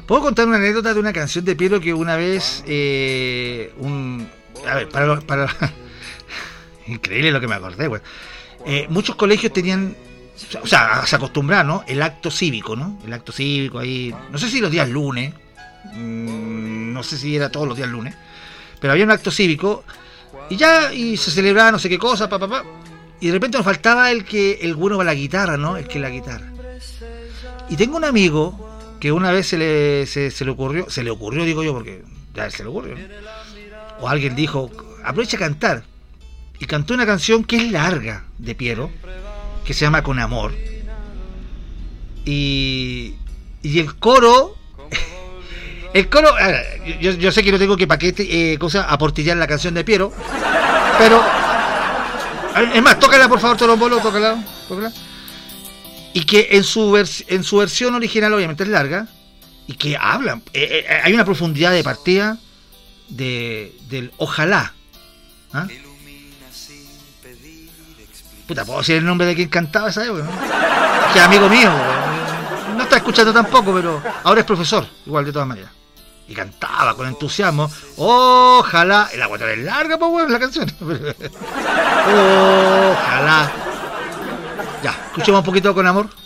Puedo contar una anécdota de una canción de Piero que una vez a ver, increíble lo que me acordé, güey. Muchos colegios tenían, o sea, se acostumbraban, ¿no? El acto cívico, ¿no? El acto cívico ahí, no sé si los días lunes, no sé si era todos los días lunes, pero había un acto cívico y se celebraba no sé qué cosa, y de repente nos faltaba el bueno para la guitarra, ¿no? El que la guitarra. Y tengo un amigo que una vez se le ocurrió, digo yo, porque ya se le ocurrió, o alguien dijo, aprovecha a cantar, y cantó una canción que es larga de Piero, que se llama Con Amor, y el coro, yo sé que no tengo que aportillar la canción de Piero, pero es más, tócala por favor, Tolombolo, tócala. Y que en su versión original obviamente es larga, y que hablan, hay una profundidad de partida del ojalá. ¿Ah? Puta, puedo decir el nombre de quien cantaba esa época, ¿no? Que es amigo mío, no está escuchando tampoco, pero ahora es profesor, igual de todas maneras. Y cantaba con entusiasmo, ojalá, la cuestión es larga, pues bueno, la canción. Ojalá. Ya, escuchemos un poquito Con Amor.